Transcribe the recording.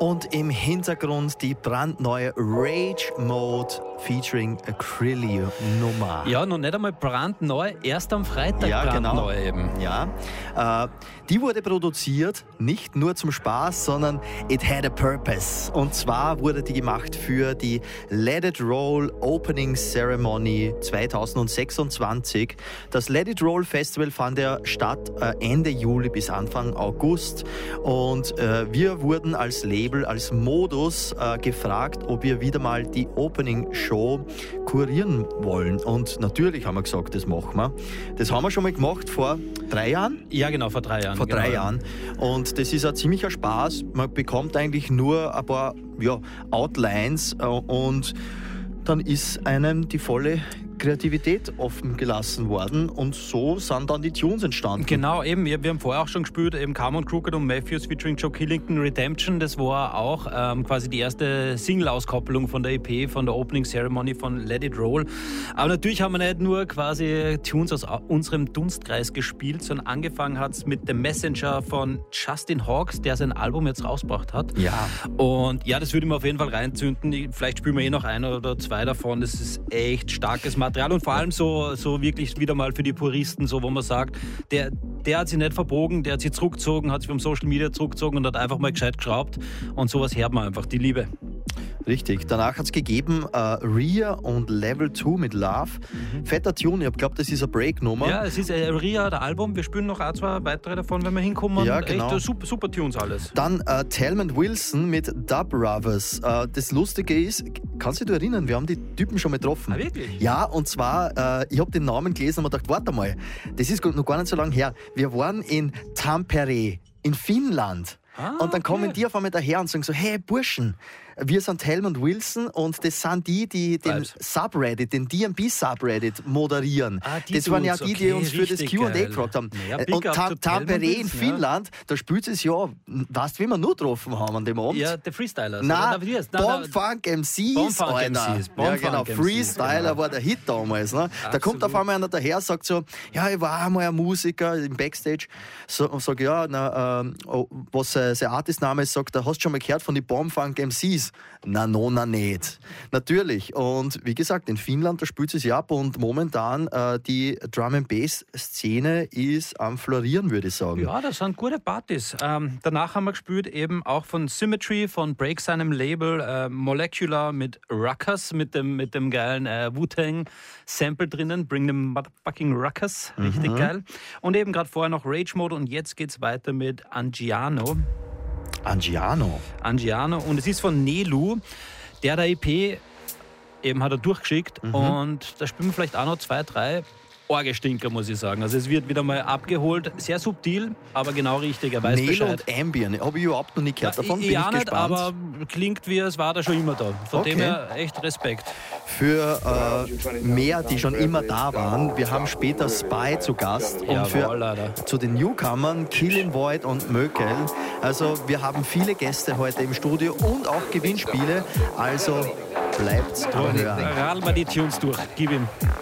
Und im Hintergrund die brandneue Rage Mode featuring Acrylia Nummer. Ja, noch nicht einmal brandneu, erst am Freitag brandneu eben. Ja, die wurde produziert, nicht nur zum Spaß, sondern it had a purpose. Und zwar wurde die gemacht für die Let It Roll Opening Ceremony 2026. Das Let It Roll Festival fand ja statt Ende Juli bis Anfang August. Und wir wurden als Label, als Modus gefragt, ob wir wieder mal die Opening Show kurieren wollen. Und natürlich haben wir gesagt, das machen wir. Das haben wir schon mal gemacht vor 3 Jahren. Ja, genau, vor 3 Jahren. Vor 3 Jahren. Und das ist ein ziemlicher Spaß. Man bekommt eigentlich nur ein paar Outlines und dann ist einem die volle Kreativität offen gelassen worden und so sind dann die Tunes entstanden. Genau, eben. Wir haben vorher auch schon gespielt, eben Carmen Crooked und Matthews featuring Joe Killington, Redemption. Das war auch quasi die erste Single-Auskopplung von der EP, von der Opening Ceremony von Let It Roll. Aber natürlich haben wir nicht nur quasi Tunes aus unserem Dunstkreis gespielt, sondern angefangen hat es mit The Messenger von Justin Hawkes, der sein Album jetzt rausgebracht hat. Ja. Und ja, das würde ich mir auf jeden Fall reinzünden. Vielleicht spielen wir noch 1 oder 2 davon. Das ist echt starkes Material und vor allem so wirklich wieder mal für die Puristen, so wo man sagt, der hat sich nicht verbogen, der hat sich zurückgezogen, hat sich vom Social Media zurückgezogen und hat einfach mal gescheit geschraubt und sowas hört man einfach, die Liebe. Richtig, danach hat es gegeben Rhea und Level 2 mit Love. Fetter Tune, ich glaube, das ist eine Break-Nummer. Ja, es ist Rhea, der Album, wir spielen noch 1, 2 weitere davon, wenn wir hinkommen. Ja, genau. Echt super Tunes alles. Dann Talman Wilson mit Dub Brothers. Das Lustige ist, kannst du dich erinnern, wir haben die Typen schon mal getroffen. Ah, wirklich? Ja, und zwar, ich habe den Namen gelesen und mir gedacht, warte mal, das ist noch gar nicht so lange her. Wir waren in Tampere, in Finnland. Und dann kommen die auf einmal daher und sagen so, hey Burschen, wir sind Helmut Wilson und das sind die den Subreddit, den DMB-Subreddit moderieren. Das waren ja die uns für das Q&A gefragt haben. Ja, und Tampere in Finnland, da spielt es ja, weißt du, wie wir nur getroffen haben an dem Abend? Ja, die Freestylers. Nein, Bombfunk MCs, Alter. Ja, genau, Freestyler war der Hit damals. Ne? Da kommt auf einmal einer daher und sagt so, ja, ich war einmal ein Musiker im Backstage. Und sage, ja, was sein Artistname ist, sagt, da hast du schon mal gehört von den Bombfunk MCs? Na nicht. Natürlich. Und wie gesagt, in Finnland, da spielt es ja ab und momentan die Drum-and-Bass-Szene ist am Florieren, würde ich sagen. Ja, das sind gute Partys. Danach haben wir gespielt eben auch von Symmetry, von Break, seinem Label, Molecular mit Ruckus, mit dem geilen Wu-Tang-Sample drinnen, Bring the Motherfucking Ruckus, richtig geil. Und eben gerade vorher noch Rage Mode und jetzt geht's weiter mit Angiano. Und es ist von Nelu, der EP eben hat er durchgeschickt und da spielen wir vielleicht auch noch 2, 3 Orgestinker, muss ich sagen. Also es wird wieder mal abgeholt, sehr subtil, aber genau richtig, er weiß Nelu Bescheid. und Ambient, habe ich überhaupt noch nicht gehört davon, bin ich nicht, gespannt. Aber klingt wie, es war da schon immer da. Von dem her echt Respekt. Für mehr, die schon immer da waren, wir haben später Spy zu Gast und zu den Newcomern Killing Void und Mökel. Also wir haben viele Gäste heute im Studio und auch Gewinnspiele, also bleibt dran. Radl mal die Tunes durch, gib ihm.